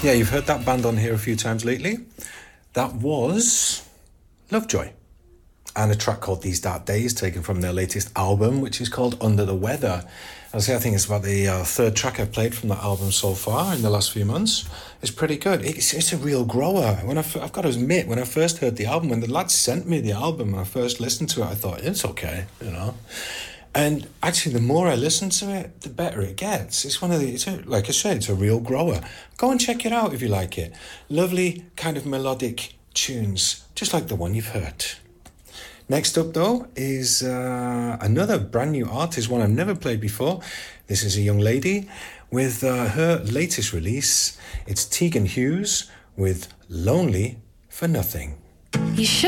Yeah, you've heard that band on here a few times lately. That was Lovejoy. And a track called These Dark Days, taken from their latest album, which is called Under the Weather. I think it's about the third track I've played from that album so far in the last few months. It's pretty good. It's a real grower. I've got to admit, when I first heard the album, when the lads sent me the album and I first listened to it, I thought, it's okay, you know. And actually, the more I listen to it, the better it gets. It's like I said, it's a real grower. Go and check it out if you like it. Lovely kind of melodic tunes, just like the one you've heard. Next up, though, is another brand new artist, one I've never played before. This is a young lady with her latest release. It's Tegan Hughes with Lonely for Nothing.